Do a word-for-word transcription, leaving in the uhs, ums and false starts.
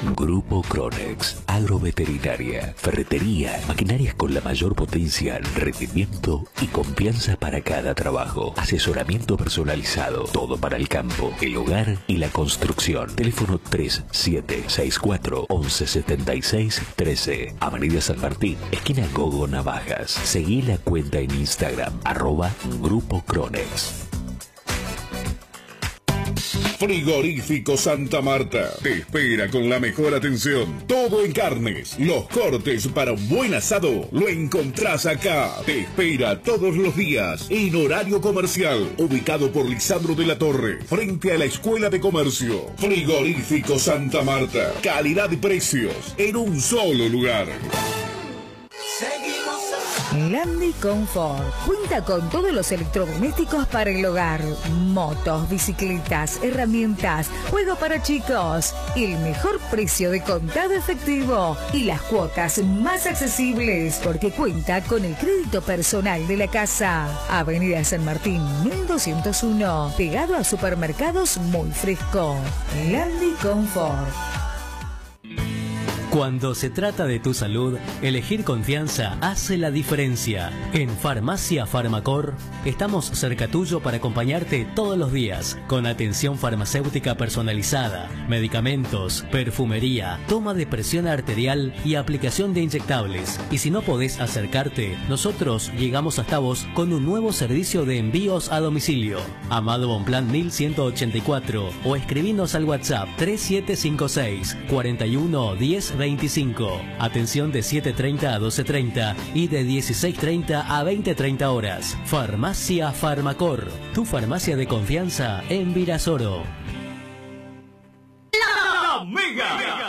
Grupo Cronex, agroveterinaria, ferretería, maquinarias con la mayor potencia, rendimiento y confianza para cada trabajo. Asesoramiento personalizado, todo para el campo, el hogar y la construcción. Teléfono tres siete seis cuatro once setenta y seis trece. Avenida San Martín, esquina Gogo Navajas. Seguí la cuenta en Instagram, arroba Grupo Cronex. Frigorífico Santa Marta te espera con la mejor atención. Todo en carnes. Los cortes para un buen asado lo encontrás acá. Te espera todos los días en horario comercial. Ubicado por Lisandro de la Torre, frente a la Escuela de Comercio. Frigorífico Santa Marta. Calidad y precios en un solo lugar. Landi Confort cuenta con todos los electrodomésticos para el hogar, motos, bicicletas, herramientas, juego para chicos, el mejor precio de contado efectivo y las cuotas más accesibles porque cuenta con el crédito personal de la casa. Avenida San Martín mil doscientos uno, pegado a supermercados Muy Fresco. Landi Confort. Cuando se trata de tu salud, elegir confianza hace la diferencia. En Farmacia Farmacor estamos cerca tuyo para acompañarte todos los días, con atención farmacéutica personalizada, medicamentos, perfumería, toma de presión arterial y aplicación de inyectables. Y si no podés acercarte, nosotros llegamos hasta vos con un nuevo servicio de envíos a domicilio. Amado Bonplan mil ciento ochenta y cuatro o escribinos al WhatsApp tres siete cinco seis cuarenta y uno diez veinticinco. Atención de siete treinta a doce treinta y de dieciséis treinta a veinte treinta horas. Farmacia Farmacor, tu farmacia de confianza en Virasoro. La Mega